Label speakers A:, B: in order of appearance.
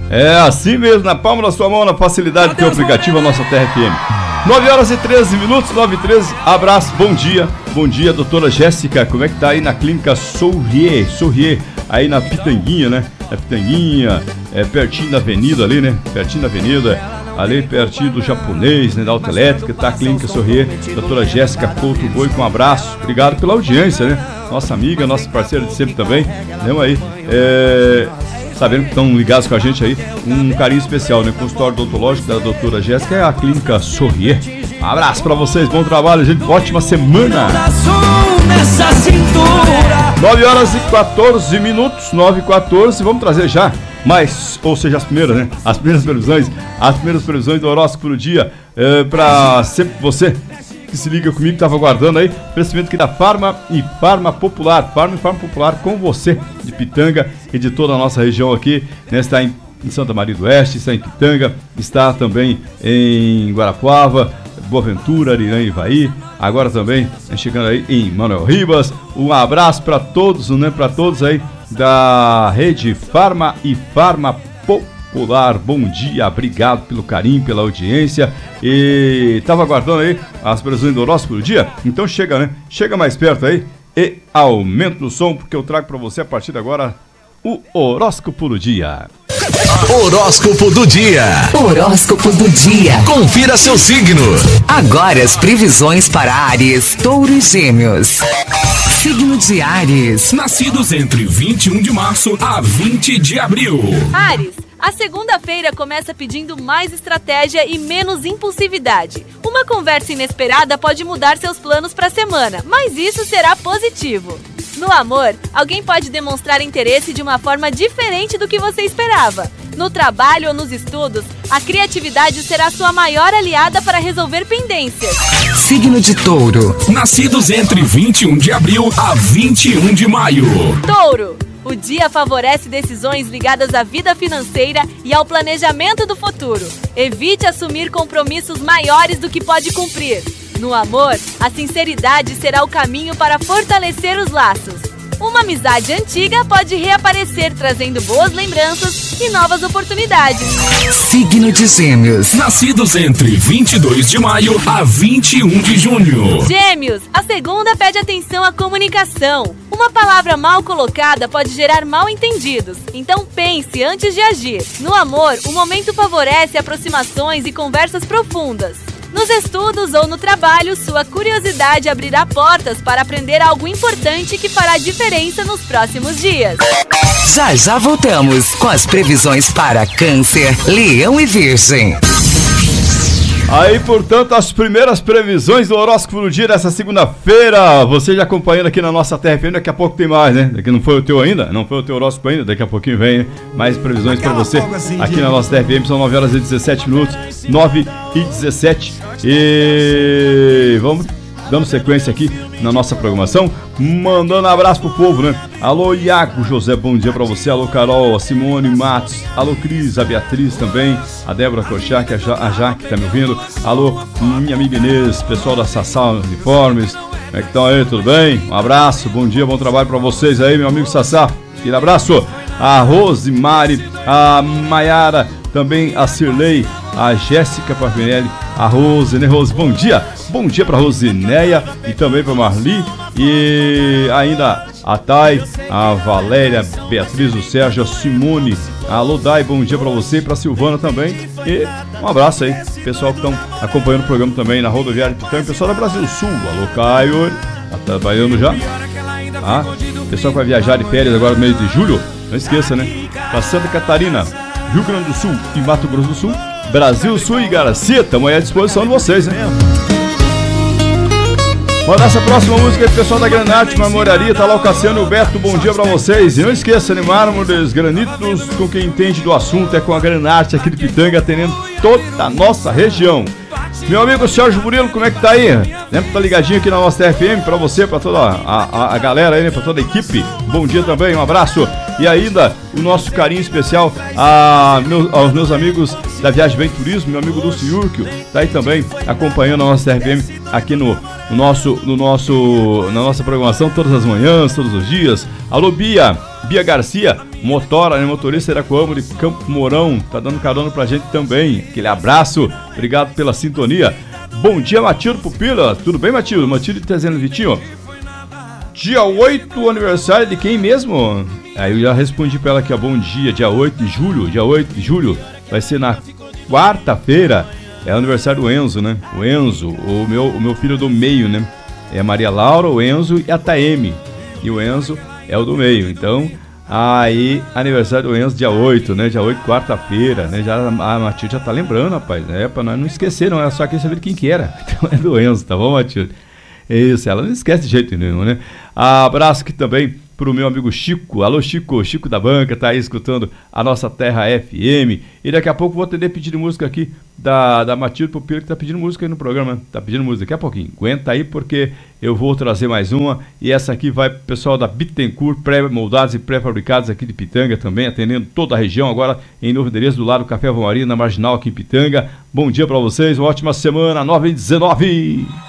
A: É assim mesmo, na palma da sua mão, na facilidade do teu aplicativo, a nossa Terra FM. 9h13, 9h13, abraço, bom dia, doutora Jéssica, como é que tá aí na clínica Sorrier, aí na Pitanguinha, né? Na Pitanguinha, pertinho da avenida ali, né? Pertinho da avenida, ali pertinho do japonês, né? Da autoelétrica, tá a clínica Sorrier, doutora Jéssica Couto Boi, com um abraço, obrigado pela audiência, né? Nossa amiga, nossa parceira de sempre também, vamos aí, sabendo que estão ligados com a gente aí, um carinho especial, né? Consultório odontológico da doutora Jéssica, é a clínica Sorrier. Um abraço pra vocês, bom trabalho, gente, ótima semana. 9h14, 9h14, vamos trazer já ou seja, as primeiras previsões do horóscopo do dia, pra sempre você que se liga comigo, que estava aguardando aí, oferecimento aqui da Farma e Farma Popular, com você, de Pitanga e de toda a nossa região aqui, né? Está em Santa Maria do Oeste, está em Pitanga, está também em Guarapuava, Boa Ventura, Arirã e Ivaí, agora também chegando aí em Manuel Ribas. Um abraço para todos, né? Para todos aí da rede Farma e Farma Popular, bom dia, obrigado pelo carinho, pela audiência. E tava aguardando aí as previsões do horóscopo do dia? Então chega, né? Chega mais perto aí e aumenta o som, porque eu trago para você a partir de agora o horóscopo do dia.
B: Horóscopo do dia.
C: Horóscopo do dia.
B: Confira seu signo.
C: Agora as previsões para Áries, Touro e Gêmeos. Signo de Áries.
D: Nascidos entre 21 de março a 20 de abril.
E: Áries, a segunda-feira começa pedindo mais estratégia e menos impulsividade. Uma conversa inesperada pode mudar seus planos para a semana, mas isso será positivo. No amor, alguém pode demonstrar interesse de uma forma diferente do que você esperava. No trabalho ou nos estudos, a criatividade será sua maior aliada para resolver pendências.
C: Signo de Touro.
D: Nascidos entre 21 de abril a 21 de maio.
E: Touro, o dia favorece decisões ligadas à vida financeira e ao planejamento do futuro. Evite assumir compromissos maiores do que pode cumprir. No amor, a sinceridade será o caminho para fortalecer os laços. Uma amizade antiga pode reaparecer, trazendo boas lembranças e novas oportunidades.
C: Signo de Gêmeos.
D: Nascidos entre 22 de maio a 21 de junho.
E: Gêmeos, a segunda pede atenção à comunicação. Uma palavra mal colocada pode gerar mal entendidos, então pense antes de agir. No amor, o momento favorece aproximações e conversas profundas. Nos estudos ou no trabalho, sua curiosidade abrirá portas para aprender algo importante que fará diferença nos próximos dias.
C: Já voltamos com as previsões para Câncer, Leão e Virgem.
A: Aí, portanto, as primeiras previsões do horóscopo do dia dessa segunda-feira. Você já acompanhando aqui na nossa Terra FM, daqui a pouco tem mais, né? Daqui não foi o teu ainda? Não foi o teu horóscopo ainda? Daqui a pouquinho vem, né? Mais previsões pra você aqui na nossa Terra FM. São 9h17, 9h17. E vamos dando sequência aqui na nossa programação, mandando um abraço pro povo, né? Alô, Iago José, bom dia pra você. Alô, Carol, a Simone Matos. Alô, Cris, a Beatriz também. A Débora Kochak, a Jaque tá me ouvindo. Alô, minha amiga Inês, pessoal da Sassá Uniformes. Como é que estão aí, tudo bem? Um abraço, bom dia, bom trabalho pra vocês aí, meu amigo Sassá. Aquele abraço. A Rosemary, a Maiara, também a Cirlei, a Jéssica Parvinelli, a Rose, né, Rose? Bom dia pra Rosineia e também pra Marli e ainda a Thay, a Valéria, Beatriz, o Sérgio, a Simone, alô Dai, bom dia pra você e pra Silvana também. E um abraço aí, pessoal que estão acompanhando o programa também na Rodoviária de Pitanga, pessoal da Brasil Sul, alô Caio, tá trabalhando já? Pessoal que vai viajar de férias agora no mês de julho, não esqueça, né? Pra Santa Catarina, Rio Grande do Sul e Mato Grosso do Sul, Brasil Sul e Garcia, estamos aí à disposição de vocês, né? Manda essa próxima música aí pro pessoal da Granarte Marmoraria, tá lá o Cassiano e o Beto, bom dia pra vocês. E não esqueça, né, mármores, granitos, com quem entende do assunto é com a Granarte aqui de Pitanga, atendendo toda a nossa região. Meu amigo Sérgio Murilo, como é que tá aí? Lembra, tá ligadinho aqui na nossa TFM, pra você, pra toda a galera aí, né, pra toda a equipe. Bom dia também, um abraço. E ainda o nosso carinho especial aos meus amigos da Viagem Bem Turismo, meu amigo Lúcio Yurkio, tá aí também acompanhando a nossa TFM aqui na nossa programação todas as manhãs, todos os dias. Alô Bia Garcia, Motora, né? Motorista Iracoamo de Campo Mourão, tá dando carona pra gente também. Aquele abraço, obrigado pela sintonia. Bom dia, Matilde Pupila. Tudo bem, Matilde? Matilde Tezeno Vitinho. Dia 8, o aniversário de quem mesmo? Aí eu já respondi pra ela aqui, ó. Bom dia, dia 8 de julho. Dia 8 de julho vai ser na quarta-feira. É o aniversário do Enzo, né? O Enzo, o meu filho do meio, né? É a Maria Laura, o Enzo e a Taeme. E o Enzo é o do meio. Então, aí, aniversário do Enzo, dia 8, né? Dia 8, quarta-feira, né? Já, a Matilde já tá lembrando, rapaz. É pra nós não esquecer, não. Ela só queria saber quem que era. Então é do Enzo, tá bom, Matilde? Isso, ela não esquece de jeito nenhum, né? Abraço aqui também pro meu amigo Chico. Alô, Chico, Chico da Banca, tá aí escutando a nossa Terra FM. E daqui a pouco vou atender pedido de música aqui da Matilde Pupila, que tá pedindo música aí no programa. Tá pedindo música daqui a pouquinho. Aguenta aí porque eu vou trazer mais uma. E essa aqui vai pro pessoal da Bittencourt, pré-moldados e pré-fabricados aqui de Pitanga também, atendendo toda a região. Agora em novo endereço do lado do Café Ave Maria, na Marginal aqui em Pitanga. Bom dia pra vocês, uma ótima semana, 9h19.